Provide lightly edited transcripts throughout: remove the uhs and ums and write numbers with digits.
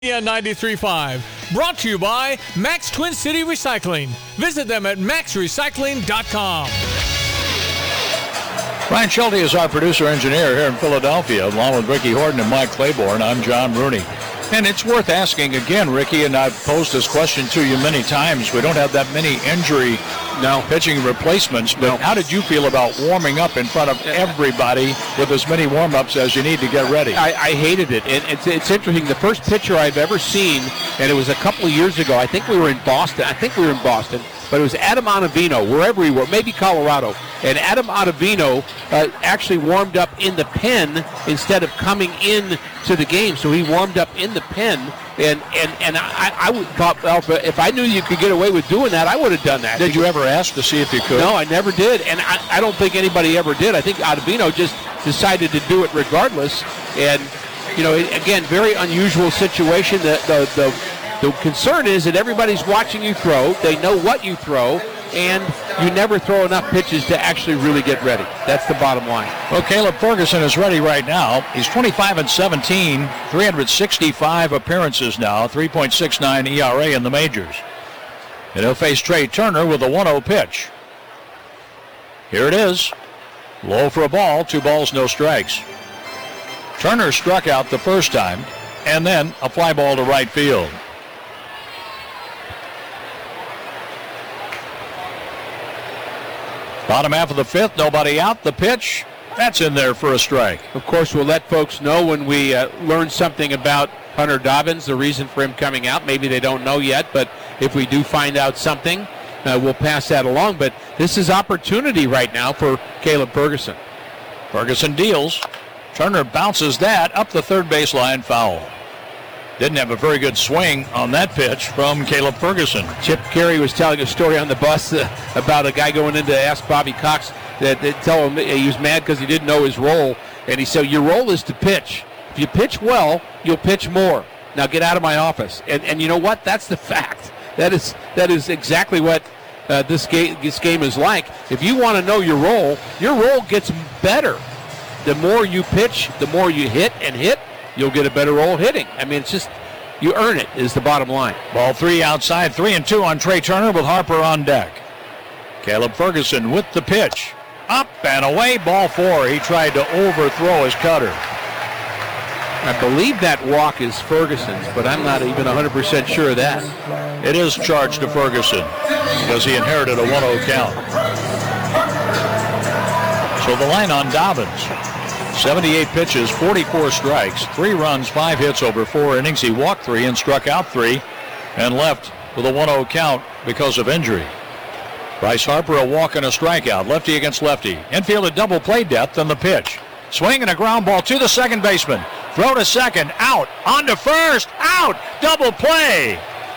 93.5, brought to you by Max Twin City Recycling. Visit them at maxrecycling.com. Brian Schulte is our producer-engineer here in Philadelphia, along with Ricky Horton and Mike Claiborne. I'm John Rooney. And it's worth asking again, Ricky, and I've posed this question to you many times. We don't have that many injury pitching replacements, but how did you feel about warming up in front of everybody with as many warm-ups as you need to get ready? I hated it. And it's interesting. The first pitcher I've ever seen, and it was a couple of years ago, I think we were in Boston, but it was Adam Ottavino, wherever he were, maybe Colorado. And Adam Ottavino actually warmed up in the pen instead of coming in to the game. So he warmed up in the pen, and I would thought, well, if I knew you could get away with doing that, I would have done that. Did you ever ask to see if you could? No, I never did, and I don't think anybody ever did. I think Ottavino just decided to do it regardless. And, you know, again, very unusual situation. The concern is that everybody's watching you throw. They know what you throw, and you never throw enough pitches to actually really get ready. That's the bottom line. Well, Caleb Ferguson is ready right now. He's 25-17, 365 appearances now, 3.69 ERA in the majors. And he'll face Trey Turner with a 1-0 pitch. Here it is. Low for a ball, 2 balls, no strikes. Turner struck out the first time, and then a fly ball to right field. Bottom half of the fifth, nobody out. The pitch, that's in there for a strike. Of course, we'll let folks know when we learn something about Hunter Dobbins, the reason for him coming out. Maybe they don't know yet, but if we do find out something, we'll pass that along. But this is opportunity right now for Caleb Ferguson. Ferguson deals. Turner bounces that up the third baseline, foul. Didn't have a very good swing on that pitch from Caleb Ferguson. Chip Carey was telling a story on the bus about a guy going in to ask Bobby Cox that tell him he was mad because he didn't know his role. And he said, your role is to pitch. If you pitch well, you'll pitch more. Now get out of my office. And you know what? That's the fact. That is exactly what this game is like. If you want to know your role gets better. The more you pitch, the more you hit, you'll get a better role hitting. I mean, it's just, you earn it is the bottom line. Ball 3 outside, 3-2 on Trey Turner with Harper on deck. Caleb Ferguson with the pitch. Up and away, ball 4. He tried to overthrow his cutter. I believe that walk is Ferguson's, but I'm not even 100% sure of that. It is charged to Ferguson because he inherited a 1-0 count. So the line on Dobbins. 78 pitches, 44 strikes, 3 runs, 5 hits over 4 innings. He walked 3 and struck out 3 and left with a 1-0 count because of injury. Bryce Harper a walk and a strikeout, lefty against lefty. Infield at double play depth on the pitch. Swing and a ground ball to the second baseman. Throw to second, out, on to first, out, double play.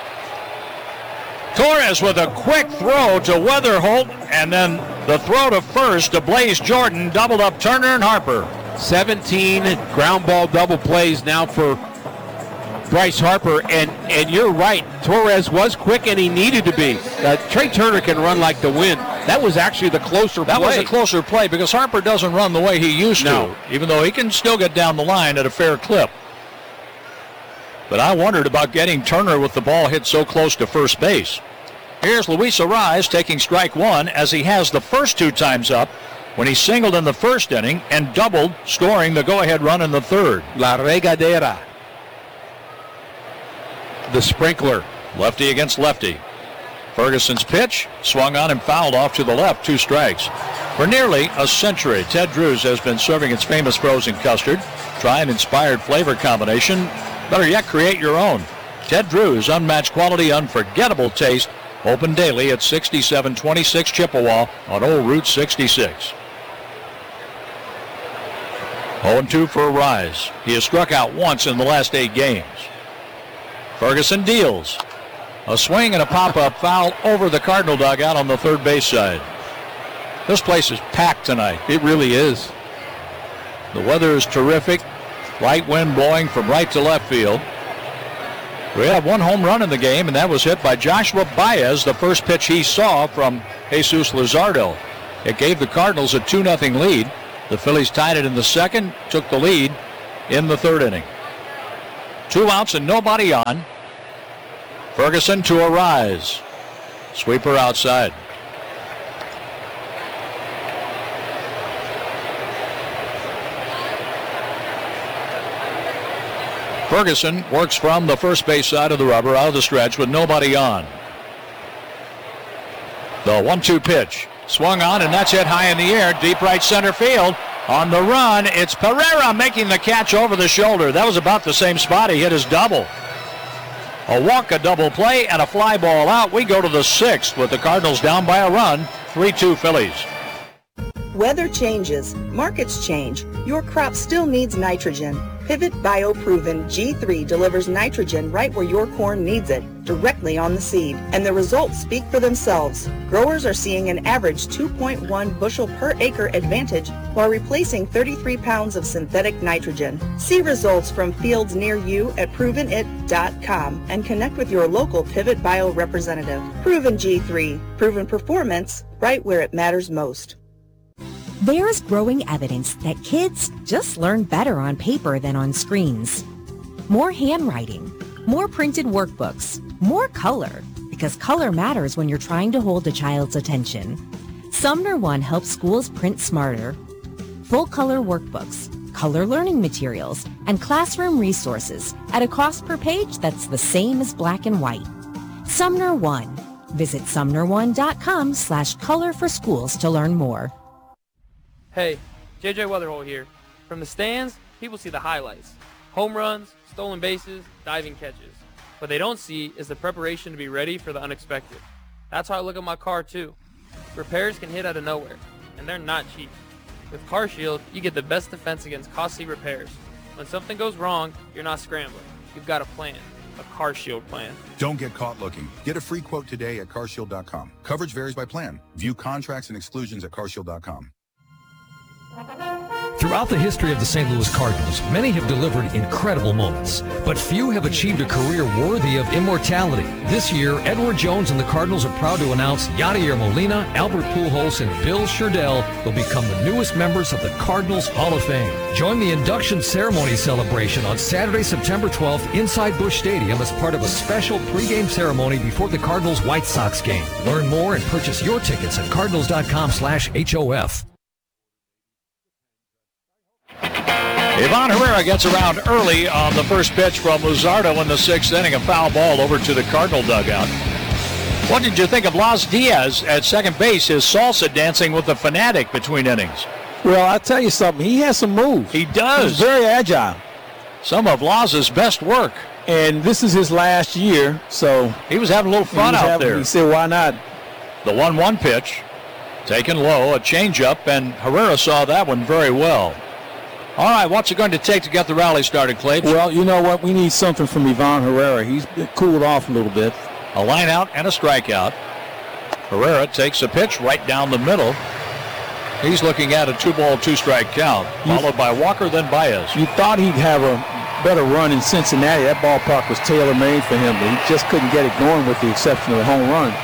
Torres with a quick throw to Weatherholt, and then the throw to first to Blaze Jordan, doubled up Turner and Harper. 17 ground ball double plays now for Bryce Harper, and you're right. Torres was quick, and he needed to be. Trey Turner can run like the wind. That was actually the closer play. That was a closer play because Harper doesn't run the way he used to, even though he can still get down the line at a fair clip. But I wondered about getting Turner with the ball hit so close to first base. Here's Luis Arraez taking strike 1 as he has the first 2 times up when he singled in the first inning and doubled, scoring the go-ahead run in the third. La Regadera. The sprinkler. Lefty against lefty. Ferguson's pitch swung on and fouled off to the left, 2 strikes. For nearly a century, Ted Drewes has been serving its famous frozen custard. Try an inspired flavor combination. Better yet, create your own. Ted Drewes, unmatched quality, unforgettable taste. Open daily at 6726 Chippewa on Old Route 66. 0-2 for Arraez. He has struck out once in the last 8 games. Ferguson deals. A swing and a pop-up foul over the Cardinal dugout on the third base side. This place is packed tonight. It really is. The weather is terrific. Light wind blowing from right to left field. We have 1 home run in the game, and that was hit by Joshua Baez, the first pitch he saw from Jesus Luzardo. It gave the Cardinals a 2-0 lead. The Phillies tied it in the second, took the lead in the third inning. 2 outs and nobody on. Ferguson to Arise. Sweeper outside. Ferguson works from the first base side of the rubber out of the stretch with nobody on. The 1-2 pitch. Swung on, and that's hit high in the air. Deep right center field. On the run, it's Pereira making the catch over the shoulder. That was about the same spot he hit his double. A walk, a double play, and a fly ball out. We go to the 6th with the Cardinals down by a run. 3-2 Phillies. Weather changes, markets change. Your crop still needs nitrogen. Pivot BioProven G3 delivers nitrogen right where your corn needs it, directly on the seed. And the results speak for themselves. Growers are seeing an average 2.1 bushel per acre advantage while replacing 33 pounds of synthetic nitrogen. See results from fields near you at provenit.com and connect with your local Pivot Bio representative. Proven G3, proven performance right where it matters most. There's growing evidence that kids just learn better on paper than on screens. More handwriting, more printed workbooks, more color, because color matters when you're trying to hold a child's attention. Sumner One helps schools print smarter. Full color workbooks, color learning materials, and classroom resources at a cost per page that's the same as black and white. Sumner One. Visit sumner1.com/color for schools to learn more. Hey, JJ Weatherhole here. From the stands, people see the highlights. Home runs, stolen bases, diving catches. What they don't see is the preparation to be ready for the unexpected. That's how I look at my car too. Repairs can hit out of nowhere, and they're not cheap. With CarShield, you get the best defense against costly repairs. When something goes wrong, you're not scrambling. You've got a plan. A CarShield plan. Don't get caught looking. Get a free quote today at carshield.com. Coverage varies by plan. View contracts and exclusions at carshield.com. Throughout the history of the St. Louis Cardinals, many have delivered incredible moments, but few have achieved a career worthy of immortality. This year, Edward Jones and the Cardinals are proud to announce Yadier Molina, Albert Pujols, and Bill Sherdell will become the newest members of the Cardinals Hall of Fame. Join the induction ceremony celebration on Saturday, September 12th inside Busch Stadium as part of a special pregame ceremony before the Cardinals-White Sox game. Learn more and purchase your tickets at cardinals.com/HOF. Ivan Herrera gets around early on the first pitch from Luzardo in the 6th inning. A foul ball over to the Cardinal dugout. What did you think of Las Diaz at second base, his salsa dancing with the Fanatic between innings? Well, I'll tell you something. He has some moves. He does. He's very agile. Some of Laz's best work. And this is his last year, so he was having a little fun out there. He said, why not? The 1-1 pitch, taken low, a changeup, and Herrera saw that one very well. All right, what's it going to take to get the rally started, Clay? Well, you know what? We need something from Ivan Herrera. He's cooled off a little bit. A line out and a strikeout. Herrera takes a pitch right down the middle. He's looking at a 2-ball, 2-strike count, followed by Walker, then Baez. You thought he'd have a better run in Cincinnati. That ballpark was tailor-made for him, but he just couldn't get it going with the exception of the home run.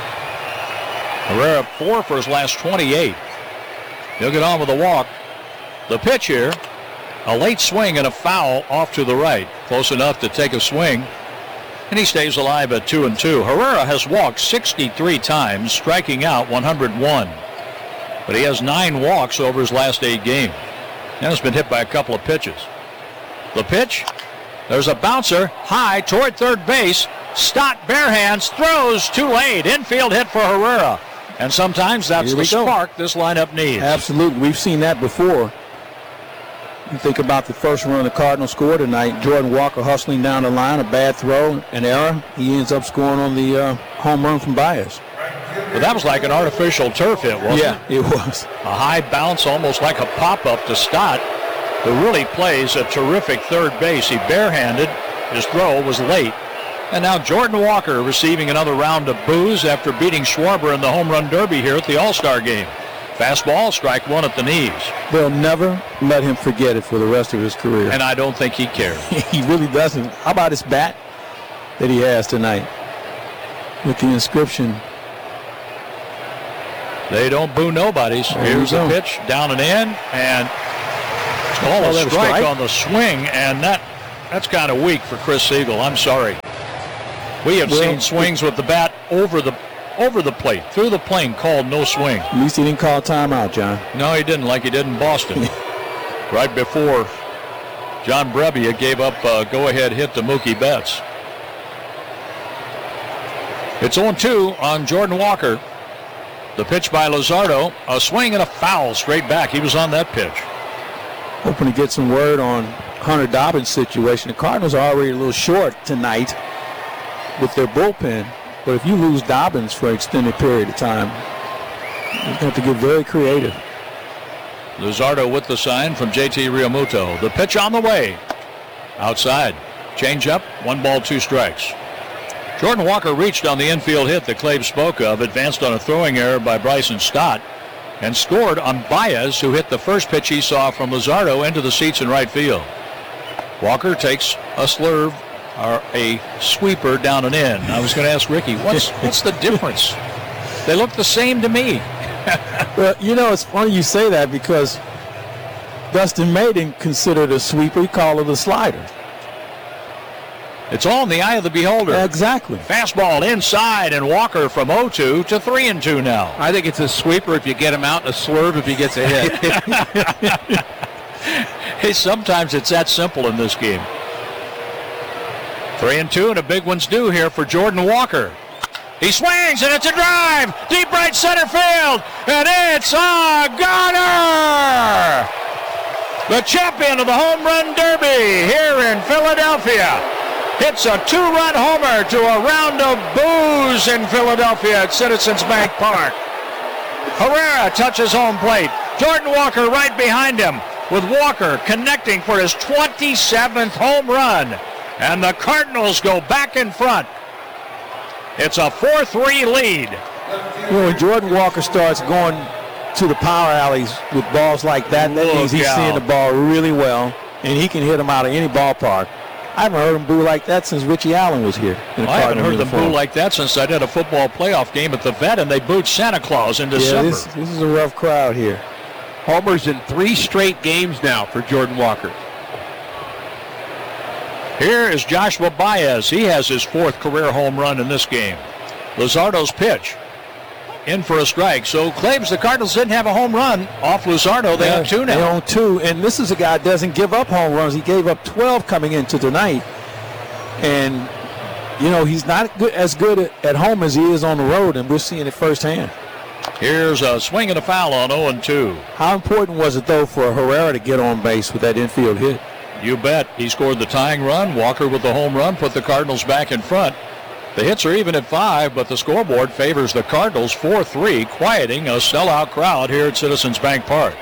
Herrera 4 for his last 28. He'll get on with a walk. The pitch here, a late swing and a foul off to the right. Close enough to take a swing. And he stays alive at 2-2. Herrera has walked 63 times, striking out 101. But he has 9 walks over his last 8 games. And has been hit by a couple of pitches. The pitch, there's a bouncer high toward third base. Stott bare hands, throws too late. Infield hit for Herrera. And sometimes that's the spark this lineup needs. Absolutely. We've seen that before. You think about the first run the Cardinals scored tonight. Jordan Walker hustling down the line, a bad throw, an error. He ends up scoring on the home run from Baez. But that was like an artificial turf hit, wasn't it? Yeah, it was. A high bounce, almost like a pop-up to Stott, who really plays a terrific third base. He barehanded. His throw was late. And now Jordan Walker receiving another round of boos after beating Schwarber in the home run derby here at the All-Star game. Fastball, strike one at the knees. They'll never let him forget it for the rest of his career. And I don't think he cares. He really doesn't. How about his bat that he has tonight with the inscription? They don't boo nobodies. Here's the pitch, down and in, and it's called a strike on the swing, and that That's kind of weak for Chris Siegel. I'm sorry. We have seen swings with the bat over the plate, through the plane, called no swing. At least he didn't call a timeout, John. No, he didn't, like he did in Boston. Right before John Brebbia gave up a go-ahead hit to Mookie Betts. It's 0-2 on Jordan Walker. The pitch by Luzardo, a swing and a foul straight back. He was on that pitch. Hoping to get some word on Hunter Dobbins' situation. The Cardinals are already a little short tonight with their bullpen. But if you lose Dobbins for an extended period of time, you have to get very creative. Luzardo with the sign from JT Realmuto. The pitch on the way. Outside. Change up. 1 ball, 2 strikes. Jordan Walker reached on the infield hit that Clave spoke of, advanced on a throwing error by Bryson Stott, and scored on Baez, who hit the first pitch he saw from Luzardo into the seats in right field. Walker takes a slurve, or a sweeper down and in. I was going to ask Ricky, what's the difference? They look the same to me. Well, you know, it's funny you say that because Dustin May didn't consider it a sweeper. He called it a slider. It's all in the eye of the beholder. Exactly. Fastball inside, and Walker from 0-2 to 3-2 now. I think it's a sweeper if you get him out, and a slurve if he gets a hit. Hey, sometimes it's that simple in this game. 3-2, and a big one's due here for Jordan Walker. He swings, and it's a drive. Deep right center field, and it's a goner! The champion of the home run derby here in Philadelphia hits a 2-run homer to a round of boos in Philadelphia at Citizens Bank Park. Herrera touches home plate. Jordan Walker right behind him, with Walker connecting for his 27th home run. And the Cardinals go back in front. It's a 4-3 lead. Well, when Jordan Walker starts going to the power alleys with balls like that, that means he's seeing the ball really well, and he can hit them out of any ballpark. I haven't heard him boo like that since Richie Allen was here. I haven't heard them boo like that since I did a football playoff game at the Vet, and they booed Santa Claus in December. This is a rough crowd here. Homers in 3 straight games now for Jordan Walker. Here is Joshua Baez. He has his 4th career home run in this game. Luzardo's pitch. In for a strike. So claims the Cardinals didn't have a home run off Luzardo. They have 2 now. They own 2, and this is a guy that doesn't give up home runs. He gave up 12 coming into tonight. And, you know, he's not as good at home as he is on the road, and we're seeing it firsthand. Here's a swing and a foul on 0-2. How important was it, though, for Herrera to get on base with that infield hit? You bet. He scored the tying run. Walker with the home run put the Cardinals back in front. The hits are even at 5, but the scoreboard favors the Cardinals 4-3, quieting a sellout crowd here at Citizens Bank Park.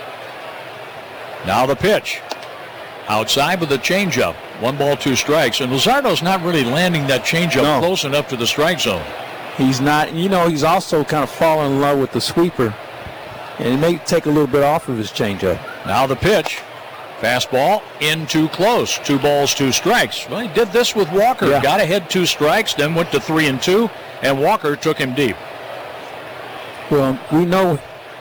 Now the pitch. Outside with the changeup. 1 ball, 2 strikes. And Luzardo's not really landing that changeup close enough to the strike zone. He's not. You know, he's also kind of fallen in love with the sweeper. And it may take a little bit off of his changeup. Now the pitch. Fastball in too close. 2 balls, 2 strikes. Well, he did this with Walker. Yeah. Got ahead 2 strikes, then went to 3-2, and Walker took him deep. Well, we know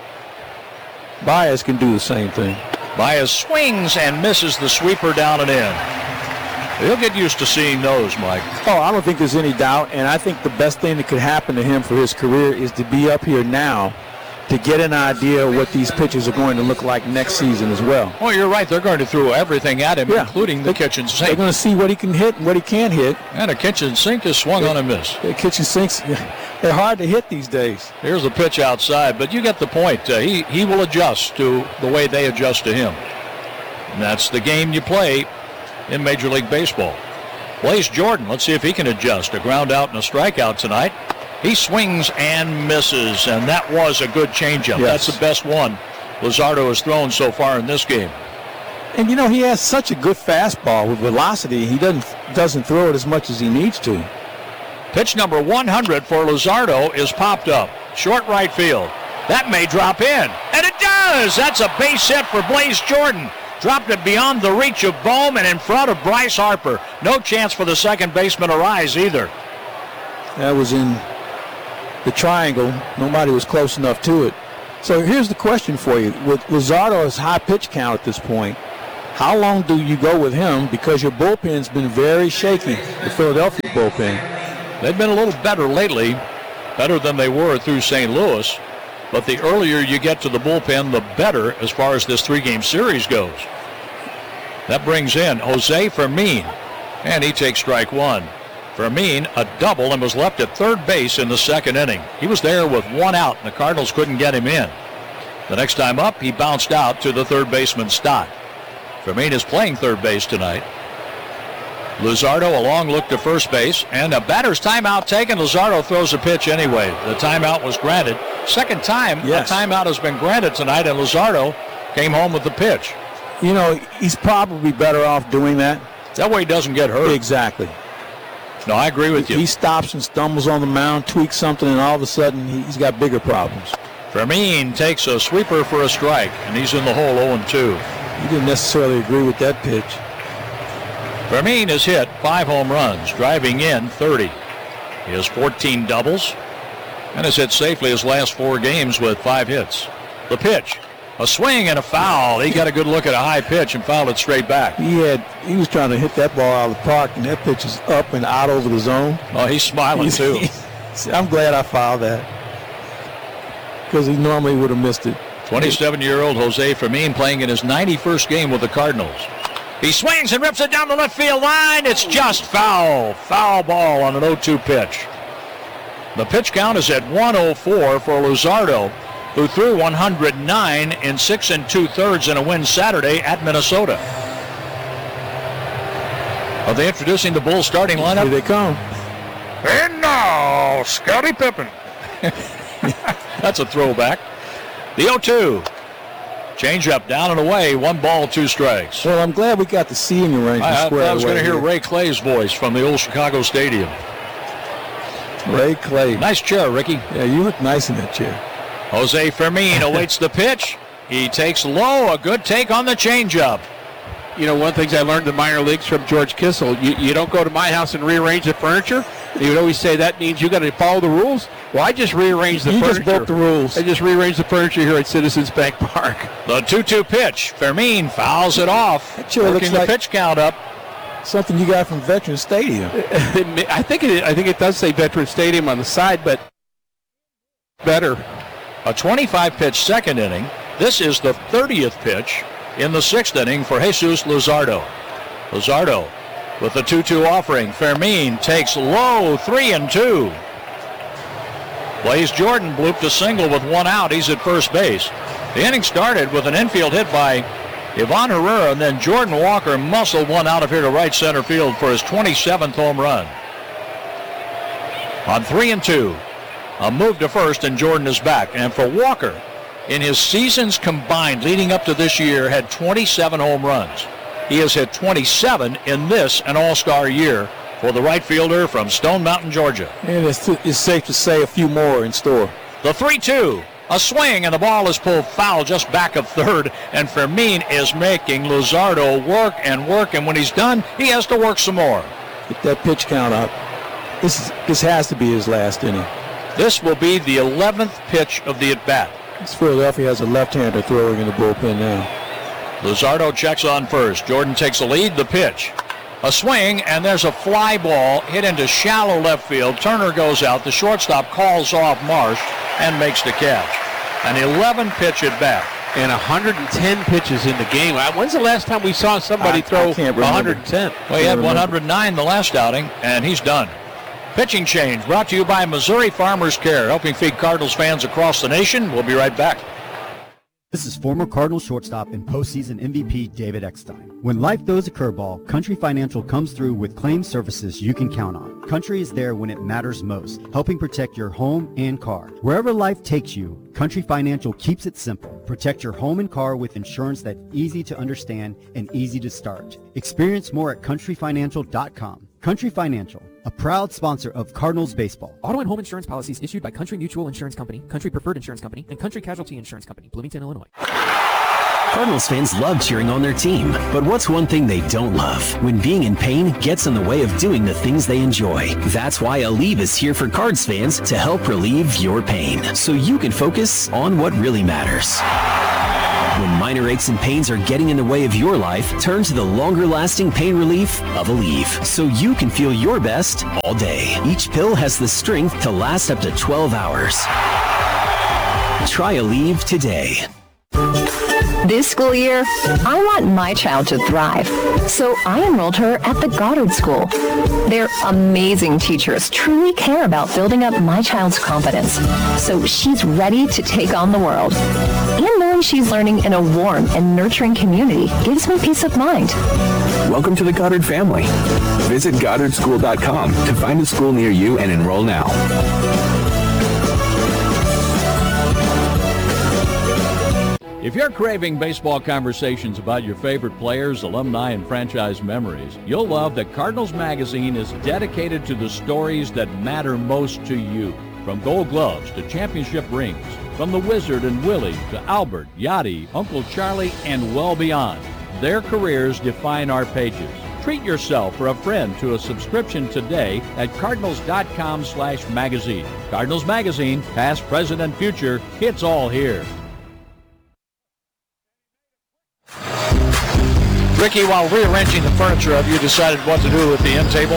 Baez can do the same thing. Baez swings and misses the sweeper down and in. He'll get used to seeing those, Mike. Oh, I don't think there's any doubt, and I think the best thing that could happen to him for his career is to be up here now to get an idea of what these pitches are going to look like next season as well. Well, you're right. They're going to throw everything at him, including the kitchen sink. They're going to see what he can hit and what he can't hit. And a kitchen sink is swung on a miss. The kitchen sinks, they're hard to hit these days. Here's a pitch outside, but you get the point. He will adjust to the way they adjust to him. And that's the game you play in Major League Baseball. Blaze Jordan, let's see if he can adjust. A ground out and a strikeout tonight. He swings and misses, and that was a good changeup. Yes. That's the best one Luzardo has thrown so far in this game. And, you know, he has such a good fastball with velocity. He doesn't throw it as much as he needs to. Pitch number 100 for Luzardo is popped up. Short right field. That may drop in, and it does! That's a base hit for Blaze Jordan. Dropped it beyond the reach of Bohm and in front of Bryce Harper. No chance for the second baseman to rise either. That was in the triangle. Nobody was close enough to it. So here's the question for you. With Luzardo's high pitch count at this point, How long do you go with him? Because your bullpen's been very shaky, the Philadelphia bullpen. They've been a little better lately, better than they were through St. Louis. But the earlier you get to the bullpen, the better as far as this 3-game series goes. That brings in Jose Fermin, and he takes strike one. Fermin, a double, and was left at third base in the second inning. He was there with one out, and the Cardinals couldn't get him in. The next time up, he bounced out to the third baseman Stott. Fermin is playing third base tonight. Luzardo, a long look to first base, and a batter's timeout taken. Luzardo throws a pitch anyway. The timeout was granted. Second time a timeout has been granted tonight, and Luzardo came home with the pitch. You know, he's probably better off doing that. That way he doesn't get hurt. Exactly. No, I agree with you. He stops and stumbles on the mound, tweaks something, and all of a sudden he's got bigger problems. Fermin takes a sweeper for a strike, and he's in the hole 0-2. You didn't necessarily agree with that pitch. Fermin has hit 5 home runs, driving in 30. He has 14 doubles and has hit safely his last 4 games with 5 hits. The pitch, a swing and a foul. He got a good look at a high pitch and fouled it straight back. He was trying to hit that ball out of the park, and that pitch is up and out over the zone. Oh, he's smiling too. I'm glad I fouled that because he normally would have missed it. 27-year-old Jose Fermin playing in his 91st game with the Cardinals. He swings and rips it down the left field line. It's just foul. Foul ball on an 0-2 pitch. The pitch count is at 104 for Luzardo, who threw 109 in 6 2/3 in a win Saturday at Minnesota. Are they introducing the Bulls starting lineup? Here they come. And now, Scottie Pippen. That's a throwback. The 0-2. Change-up down and away, 1 ball, 2 strikes. Well, I'm glad we got to see him arrange the square. I was going to hear Ray Clay's voice from the old Chicago Stadium. Ray Clay. Nice chair, Ricky. Yeah, you look nice in that chair. Jose Fermin awaits the pitch. He takes low, a good take on the changeup. You know, one of the things I learned in the minor leagues from George Kissel, you don't go to my house and rearrange the furniture. He would always say that means you got to follow the rules. Well, I just rearranged the furniture. You just broke the rules. I just rearranged the furniture here at Citizens Bank Park. The 2-2 pitch. Fermin fouls it off. That sure working looks like the pitch count up. Something you got from Veterans Stadium. I think it does say Veterans Stadium on the side, but better. A 25-pitch second inning. This is the 30th pitch in the 6th inning for Jesus Luzardo. Luzardo with the 2-2 offering. Fermin takes low, 3-2. Blaze Jordan blooped a single with 1 out. He's at first base. The inning started with an infield hit by Ivan Herrera, and then Jordan Walker muscled one out of here to right center field for his 27th home run. On 3-2, a move to first, and Jordan is back. And for Walker, in his seasons combined leading up to this year, had 27 home runs. He has hit 27 in this, an all-star year, for the right fielder from Stone Mountain, Georgia. And it's safe to say a few more in store. The 3-2, a swing, and the ball is pulled foul just back of third, and Fermin is making Luzardo work, and when he's done, he has to work some more. Get that pitch count up. This has to be his last inning. This will be the 11th pitch of the at-bat. Philadelphia has a left-hander throwing in the bullpen now. Luzardo checks on first. Jordan takes the lead. The pitch. A swing, and there's a fly ball hit into shallow left field. Turner goes out. The shortstop calls off Marsh and makes the catch. An 11-pitch at-bat. And 110 pitches in the game. When's the last time we saw somebody throw 110? Well, he had 109 the last outing, and he's done. Pitching change brought to you by Missouri Farmers Care, helping feed Cardinals fans across the nation. We'll be right back. This is former Cardinals shortstop and postseason MVP David Eckstein. When life throws a curveball, Country Financial comes through with claim services you can count on. Country is there when it matters most, helping protect your home and car. Wherever life takes you, Country Financial keeps it simple. Protect your home and car with insurance that's easy to understand and easy to start. Experience more at countryfinancial.com. Country Financial, a proud sponsor of Cardinals baseball. Auto and home insurance policies issued by Country Mutual Insurance Company, Country Preferred Insurance Company, and Country Casualty Insurance Company, Bloomington, Illinois. Cardinals fans love cheering on their team, but what's one thing they don't love? When being in pain gets in the way of doing the things they enjoy. That's why Aleve is here for Cards fans to help relieve your pain, so you can focus on what really matters. When minor aches and pains are getting in the way of your life, turn to the longer-lasting pain relief of Aleve, so you can feel your best all day. Each pill has the strength to last up to 12 hours. Try Aleve today. This school year, I want my child to thrive, so I enrolled her at the Goddard School. Their amazing teachers truly care about building up my child's confidence, so she's ready to take on the world. And knowing she's learning in a warm and nurturing community gives me peace of mind. Welcome to the Goddard family. Visit GoddardSchool.com to find a school near you and enroll now. If you're craving baseball conversations about your favorite players, alumni, and franchise memories, you'll love that Cardinals Magazine is dedicated to the stories that matter most to you. From Gold Gloves to championship rings, from the Wizard and Willie to Albert, Yachty, Uncle Charlie, and well beyond. Their careers define our pages. Treat yourself or a friend to a subscription today at cardinals.com/magazine. Cardinals Magazine, past, present, and future, it's all here. Ricky, while rearranging the furniture, have you decided what to do with the end table?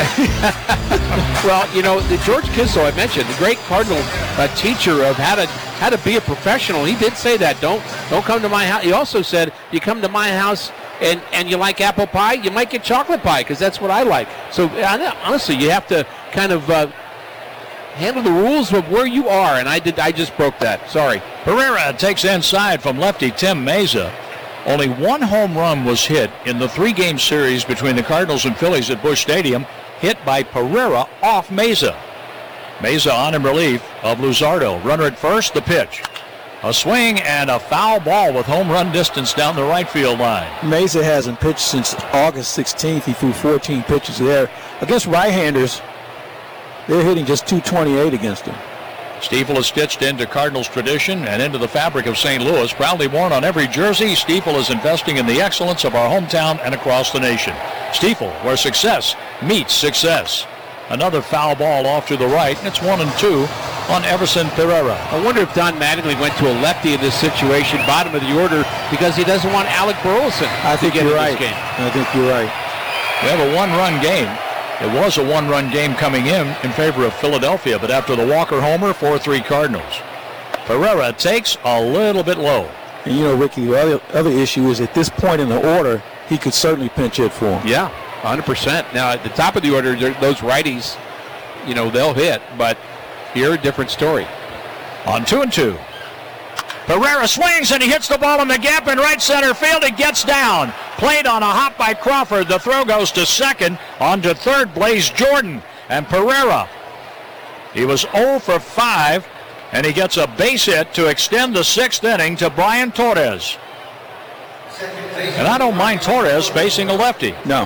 Well, you know, the George Kissel I mentioned, the great Cardinal teacher of how to be a professional. He did say that. Don't come to my house. He also said, you come to my house and you like apple pie, you might get chocolate pie because that's what I like. So honestly, you have to kind of handle the rules of where you are, and I just broke that. Sorry. Pereira takes inside from lefty Tim Meza. Only one home run was hit in the 3-game series between the Cardinals and Phillies at Busch Stadium, hit by Pereira off Meza. Meza on in relief of Luzardo. Runner at first, the pitch. A swing and a foul ball with home run distance down the right field line. Meza hasn't pitched since August 16th. He threw 14 pitches there. Against right-handers, they're hitting just .228 against him. Stiefel is stitched into Cardinals tradition and into the fabric of St. Louis. Proudly worn on every jersey, Stiefel is investing in the excellence of our hometown and across the nation. Stiefel, where success meets success. Another foul ball off to the right, and it's 1-2 on Everson Pereira. I wonder if Don Mattingly went to a lefty in this situation, bottom of the order, because he doesn't want Alec Burleson to get in this game. I think you're right. We have a one-run game. It was a one-run game coming in favor of Philadelphia, but after the Walker homer, 4-3 Cardinals. Pereira takes a little bit low. And you know, Ricky, the other issue is at this point in the order, he could certainly pinch hit for him. Yeah, 100%. Now, at the top of the order, those righties, you know, they'll hit, but here, a different story. On 2-2. Pereira swings and he hits the ball in the gap in right center field. It gets down. Played on a hop by Crawford. The throw goes to second. On to third, Blaze Jordan. And Pereira, he was 0 for 5, and he gets a base hit to extend the 6th inning to Brian Torres. And I don't mind Torres facing a lefty. No.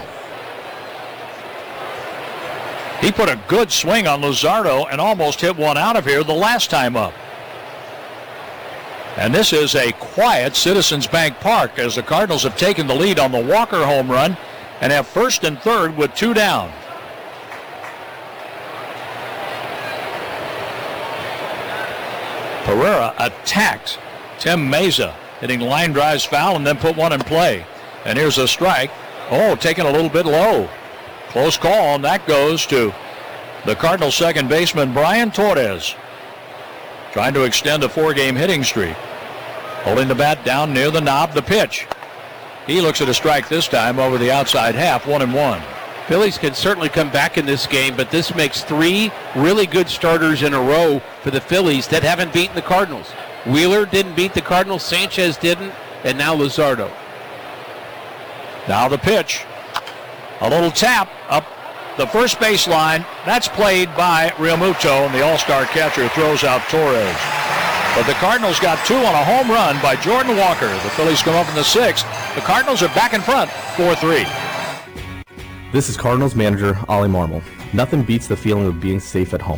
He put a good swing on Luzardo and almost hit one out of here the last time up. And this is a quiet Citizens Bank Park as the Cardinals have taken the lead on the Walker home run and have first and third with 2 down. Pereira attacked Tim Meza, hitting line drives foul and then put one in play. And here's a strike. Oh, taken a little bit low. Close call, and that goes to the Cardinals second baseman, Brian Torres. Trying to extend a 4-game hitting streak. Holding the bat down near the knob, the pitch. He looks at a strike this time over the outside half, 1-1. Phillies can certainly come back in this game, but this makes 3 really good starters in a row for the Phillies that haven't beaten the Cardinals. Wheeler didn't beat the Cardinals, Sanchez didn't, and now Luzardo. Now the pitch. A little tap up the first base line. That's played by Realmuto, and the all-star catcher throws out Torres. But the Cardinals got 2 on a home run by Jordan Walker. The Phillies come up in the 6th. The Cardinals are back in front, 4-3. This is Cardinals manager Ollie Marmol. Nothing beats the feeling of being safe at home.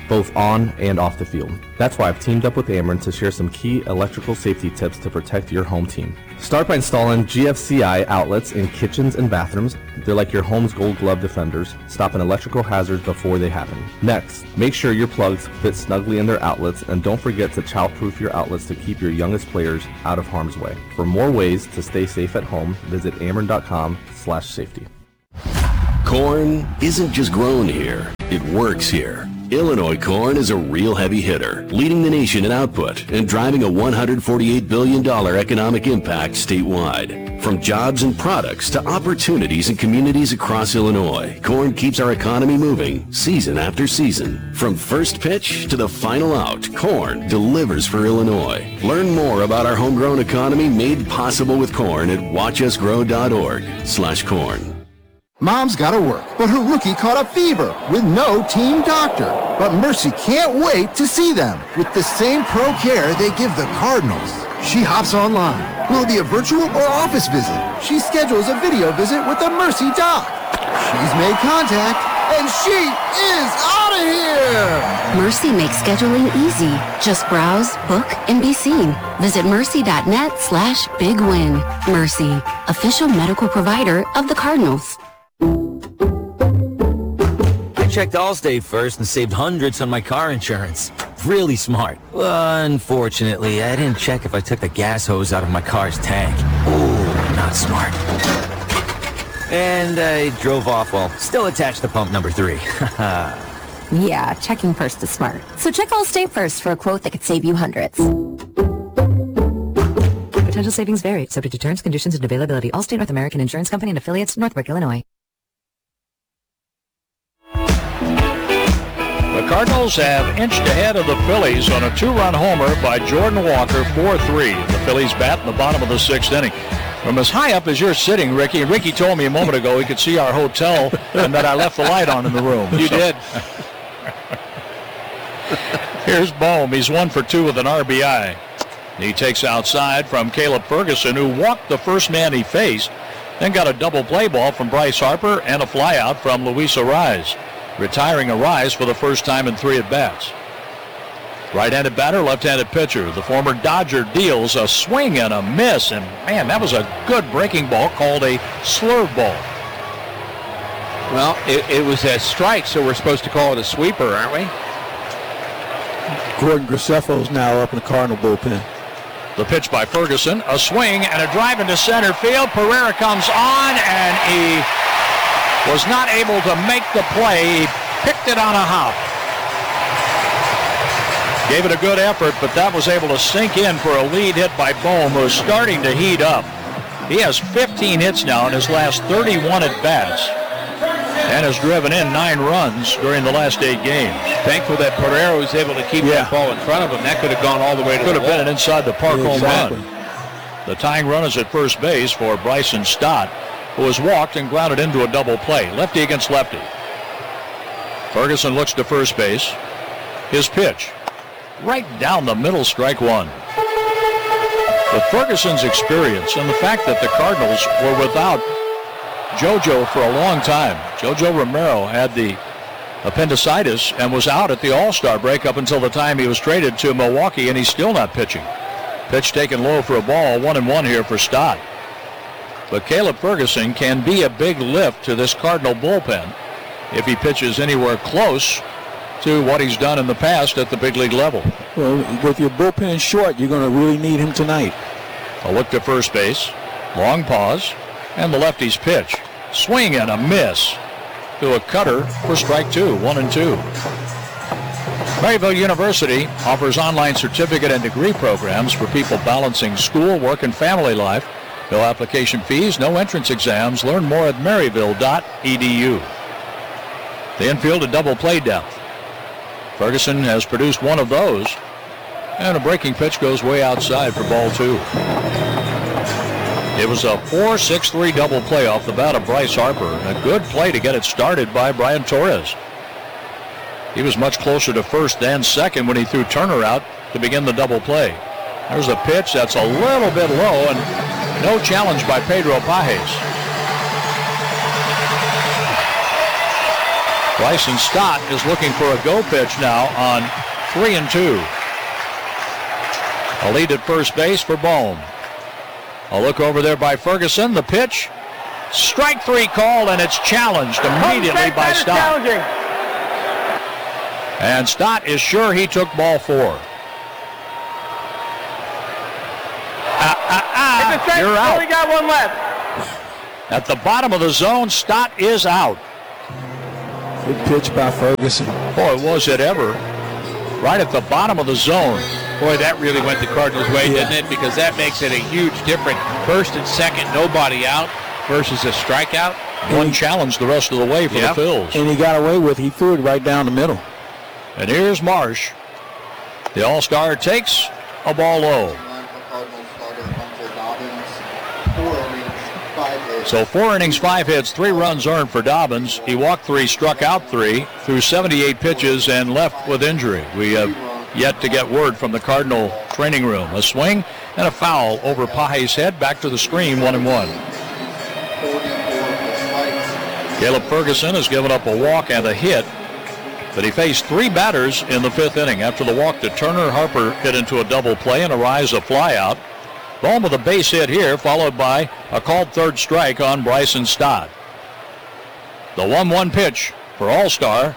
both on and off the field. That's why I've teamed up with Ameren to share some key electrical safety tips to protect your home team. Start by installing GFCI outlets in kitchens and bathrooms. They're like your home's gold glove defenders, stopping electrical hazards before they happen. Next, make sure your plugs fit snugly in their outlets, and don't forget to childproof your outlets to keep your youngest players out of harm's way. For more ways to stay safe at home, visit ameren.com/safety. Corn isn't just grown here, it works here. Illinois corn is a real heavy hitter, leading the nation in output and driving a $148 billion economic impact statewide. From jobs and products to opportunities in communities across Illinois, corn keeps our economy moving season after season. From first pitch to the final out, corn delivers for Illinois. Learn more about our homegrown economy made possible with corn at watchusgrow.org/corn. Mom's got to work, but her rookie caught a fever with no team doctor. But Mercy can't wait to see them with the same pro care they give the Cardinals. She hops online. Will it be a virtual or office visit? She schedules a video visit with the Mercy doc. She's made contact, and she is out of here! Mercy makes scheduling easy. Just browse, book, and be seen. Visit mercy.net/bigwin. Mercy, official medical provider of the Cardinals. I checked Allstate first and saved hundreds on my car insurance. Really smart. Unfortunately, I didn't check if I took the gas hose out of my car's tank. Ooh, not smart. And I drove off while still attached to pump number 3. Yeah, checking first is smart. So check Allstate first for a quote that could save you hundreds. Potential savings vary, subject to terms, conditions, and availability. Allstate North American Insurance Company and affiliates, Northbrook, Illinois. The Cardinals have inched ahead of the Phillies on a 2-run homer by Jordan Walker, 4-3. The Phillies bat in the bottom of the 6th inning. From as high up as you're sitting, Ricky, and Ricky told me a moment ago he could see our hotel and that I left the light on in the room. You did. Here's Bohm. He's 1 for 2 with an RBI. He takes outside from Caleb Ferguson, who walked the first man he faced, then got a double play ball from Bryce Harper and a flyout from Luis Arraez, retiring Arraez for the first time in 3 at-bats. Right-handed batter, left-handed pitcher. The former Dodger deals a swing and a miss, and man, that was a good breaking ball called a slurve ball. Well, it was a strike, so we're supposed to call it a sweeper, aren't we? Gordon Graceffo's now up in the Cardinal bullpen. The pitch by Ferguson, a swing and a drive into center field. Pereira comes on, and he was not able to make the play. He picked it on a hop. Gave it a good effort, but that was able to sink in for a lead hit by Bohm, who is starting to heat up. He has 15 hits now in his last 31 at-bats and has driven in 9 runs during the last 8 games. Thankful that Pereira was able to keep that ball in front of him. That could have gone all the way to the wall. Could have been an inside-the-park home run. The tying run is at first base for Bryson Stott, who has walked and grounded into a double play. Lefty against lefty. Ferguson looks to first base. His pitch. Right down the middle, strike 1. But Ferguson's experience and the fact that the Cardinals were without JoJo for a long time. JoJo Romero had the appendicitis and was out at the All-Star break up until the time he was traded to Milwaukee, and he's still not pitching. Pitch taken low for a ball, 1-1 here for Stott. But Caleb Ferguson can be a big lift to this Cardinal bullpen if he pitches anywhere close to what he's done in the past at the big league level. Well, with your bullpen short, you're going to really need him tonight. A look to first base, long pause, and the lefty's pitch. Swing and a miss to a cutter for strike 2, 1-2. Maryville University offers online certificate and degree programs for people balancing school, work, and family life. No application fees, no entrance exams. Learn more at maryville.edu. The infield, a double play depth. Ferguson has produced one of those, and a breaking pitch goes way outside for ball 2. It was a 4-6-3 double play off the bat of Bryce Harper. A good play to get it started by Brian Torres. He was much closer to first than second when he threw Turner out to begin the double play. There's a pitch that's a little bit low, and no challenge by Pedro Pages. Bryson Stott is looking for a go pitch now on 3-2. A lead at first base for Bohm. A look over there by Ferguson. The pitch. Strike 3 called, and it's challenged immediately by Stott. And Stott is sure he took ball 4. You're out. Only got one left. At the bottom of the zone, Stott is out. Good pitch by Ferguson. Boy, was it ever. Right at the bottom of the zone. Boy, that really went the Cardinals' way, didn't it? Because that makes it a huge difference. First and second, nobody out versus a strikeout. One challenge the rest of the way for the Phils. And he got away with it. He threw it right down the middle. And here's Marsh. The All-Star takes a ball low. So 4 innings, 5 hits, 3 runs earned for Dobbins. He walked 3, struck out 3, threw 78 pitches, and left with injury. We have yet to get word from the Cardinal training room. A swing and a foul over Page's head. Back to the screen, 1-1. Caleb Ferguson has given up a walk and a hit, but he faced 3 batters in the 5th inning. After the walk to Turner, Harper hit into a double play and Ariza a flyout. Bohm with a base hit here, followed by a called 3rd strike on Bryson Stott. The 1-1 pitch for All-Star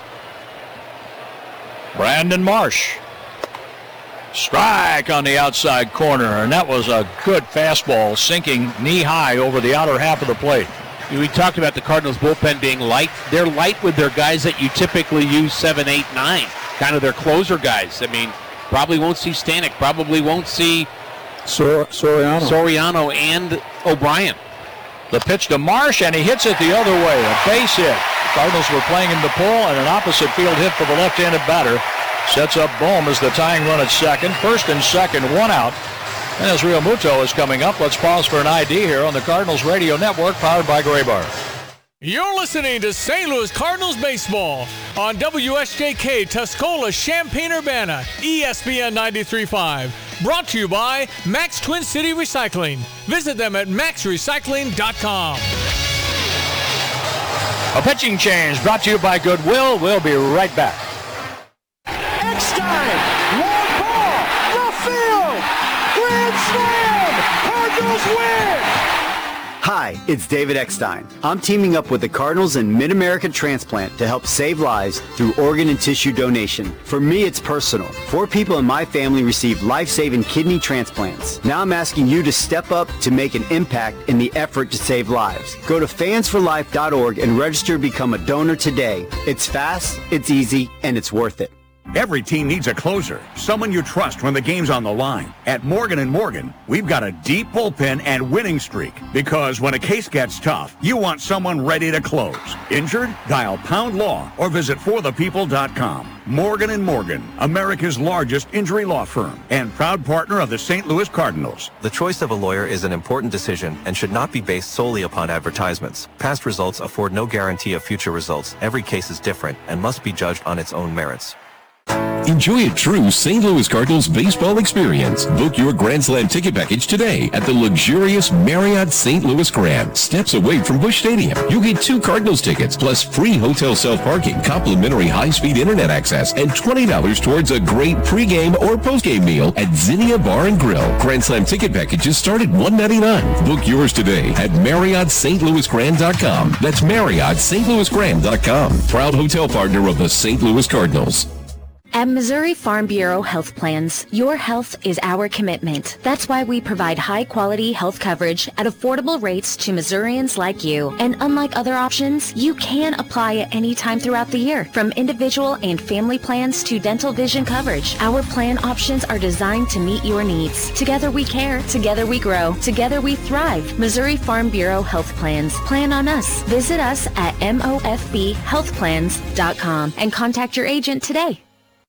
Brandon Marsh. Strike on the outside corner, and that was a good fastball sinking knee-high over the outer half of the plate. We talked about the Cardinals bullpen being light. They're light with their guys that you typically use 7, 8, 9, kind of their closer guys. I mean, probably won't see Stanek, probably won't see Soriano and O'Brien. The pitch to Marsh, and he hits it the other way. A base hit. Cardinals were playing him to pull, and an opposite field hit for the left-handed batter. Sets up Bohm as the tying run at second. First and second, 1 out. And as Real Muto is coming up, let's pause for an ID here on the Cardinals Radio Network, powered by Graybar. You're listening to St. Louis Cardinals baseball on WSJK Tuscola, Champaign-Urbana, ESPN 93.5. Brought to you by Max Twin City Recycling. Visit them at maxrecycling.com. A pitching change brought to you by Goodwill. We'll be right back. Eckstein, long ball, left field, grand slam, Cardinals win! Hi, it's David Eckstein. I'm teaming up with the Cardinals and Mid-America Transplant to help save lives through organ and tissue donation. For me, it's personal. 4 people in my family received life-saving kidney transplants. Now I'm asking you to step up to make an impact in the effort to save lives. Go to fansforlife.org and register to become a donor today. It's fast, it's easy, and it's worth it. Every team needs a closer, someone you trust when the game's on the line. At Morgan & Morgan, we've got a deep bullpen and winning streak, because when a case gets tough, you want someone ready to close. Injured? Dial Pound Law or visit forthepeople.com. Morgan & Morgan, America's largest injury law firm and proud partner of the St. Louis Cardinals. The choice of a lawyer is an important decision and should not be based solely upon advertisements. Past results afford no guarantee of future results. Every case is different and must be judged on its own merits. Enjoy a true St. Louis Cardinals baseball experience. Book your Grand Slam ticket package today at the luxurious Marriott St. Louis Grand, steps away from Busch Stadium. You'll get 2 Cardinals tickets, plus free hotel self-parking, complimentary high-speed internet access, and $20 towards a great pregame or postgame meal at Zinnia Bar and Grill. Grand Slam ticket packages start at $199. Book yours today at MarriottStLouisGrand.com. That's MarriottStLouisGrand.com. Proud hotel partner of the St. Louis Cardinals. At Missouri Farm Bureau Health Plans, your health is our commitment. That's why we provide high-quality health coverage at affordable rates to Missourians like you. And unlike other options, you can apply at any time throughout the year, from individual and family plans to dental vision coverage. Our plan options are designed to meet your needs. Together we care, together we grow, together we thrive. Missouri Farm Bureau Health Plans. Plan on us. Visit us at mofbhealthplans.com and contact your agent today.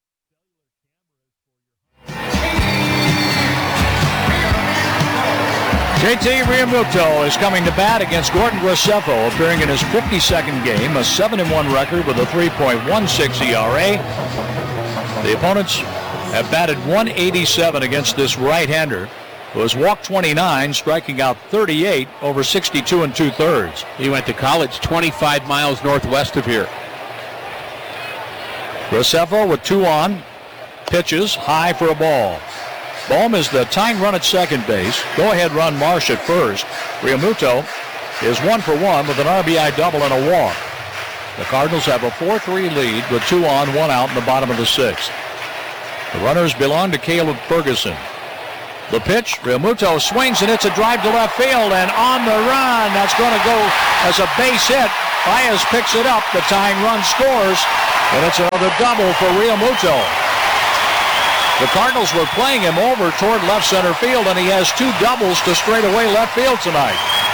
JT Realmuto is coming to bat against Gordon Graceffo, appearing in his 52nd game, a 7-1 record with a 3.16 ERA. The opponents have batted .187 against this right-hander, who has walked 29, striking out 38 over 62 2/3. He went to college 25 miles northwest of here. Graceffo with 2 on. Pitches high for a ball. Bohm is the tying run at second base. Go-ahead run Marsh at first. Realmuto is 1 for 1 with an RBI double and a walk. The Cardinals have a 4-3 lead with 2 on, 1 out in the bottom of the 6th. The runners belong to Caleb Ferguson. The pitch, Realmuto swings and it's a drive to left field, and on the run, that's going to go as a base hit. Baez picks it up, the tying run scores, and it's another double for Realmuto. The Cardinals were playing him over toward left center field, and he has 2 doubles to straightaway left field tonight.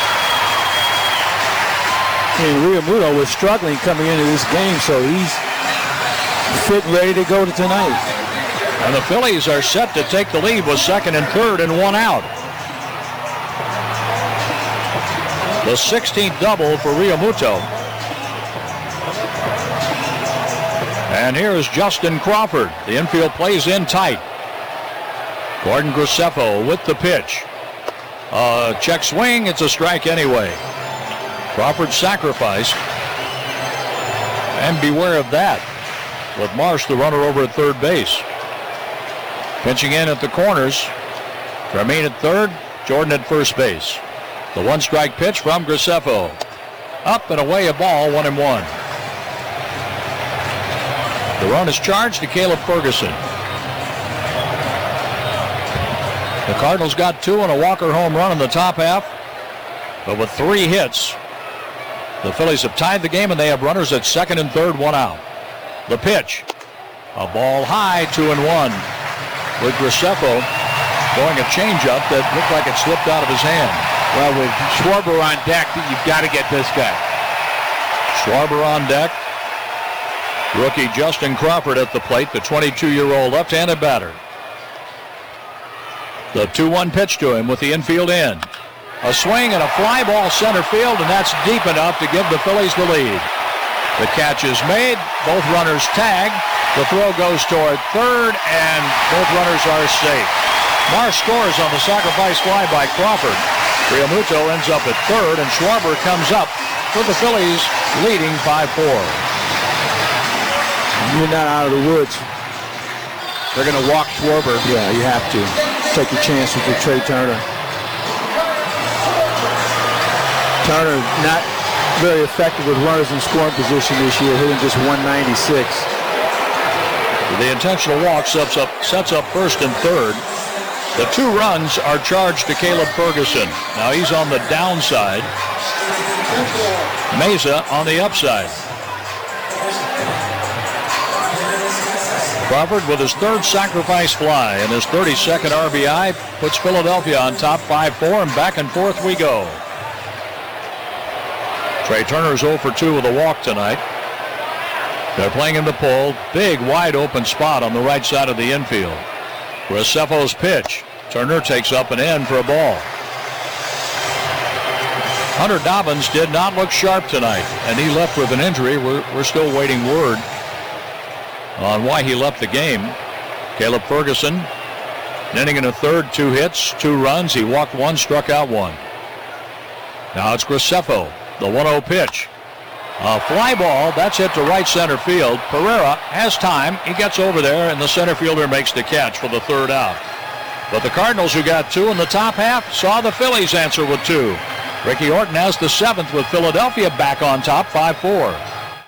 And Realmuto was struggling coming into this game, so he's fit and ready to go to tonight. And the Phillies are set to take the lead with 2nd and 3rd and 1 out. The 16th double for Realmuto. And here is Justin Crawford. The infield plays in tight. Gordon Graceffo with the pitch. Check swing, it's a strike anyway. Crawford sacrificed. And beware of that, with Marsh the runner over at third base. Pitching in at the corners. Tremaine at third, Jordan at first base. The 1-strike pitch from Graceffo. Up and away a ball, 1-1. The run is charged to Caleb Ferguson. The Cardinals got 2 and a Walker home run in the top half. But with 3 hits, the Phillies have tied the game, and they have runners at 2nd and 3rd, 1 out. The pitch. A ball high, 2-1. With Graceffo going a changeup that looked like it slipped out of his hand. Well, with Schwarber on deck, you've got to get this guy. Schwarber on deck. Rookie Justin Crawford at the plate, the 22-year-old left-handed batter. The 2-1 pitch to him with the infield in. A swing and a fly ball center field, and that's deep enough to give the Phillies the lead. The catch is made. Both runners tag. The throw goes toward third, and both runners are safe. Marsh scores on the sacrifice fly by Crawford. Realmuto ends up at third, and Schwarber comes up with the Phillies leading 5-4. You're not out of the woods. They're going to walk Schwarber. Yeah, you have to. Take your chances with Trey Turner. Turner not very effective with runners in scoring position this year, hitting just 196. The intentional walk sets up 1st and 3rd. The 2 runs are charged to Caleb Ferguson. Now he's on the downside. Mesa on the upside. Crawford with his 3rd sacrifice fly and his 32nd RBI puts Philadelphia on top 5-4, and back and forth we go. Trey Turner's 0 for 2 with a walk tonight. They're playing in the pull. Big, wide open spot on the right side of the infield. Graceffo's pitch. Turner takes up and in for a ball. Hunter Dobbins did not look sharp tonight, and he left with an injury. We're still waiting word on why he left the game. Caleb Ferguson, an inning and a third, 2 hits, 2 runs. He walked 1, struck out 1. Now it's Graceffo, the 1-0 pitch. A fly ball, that's hit to right center field. Pereira has time. He gets over there, and the center fielder makes the catch for the 3rd out. But the Cardinals, who got 2 in the top half, saw the Phillies answer with 2. Ricky Horton has the 7th with Philadelphia back on top, 5-4.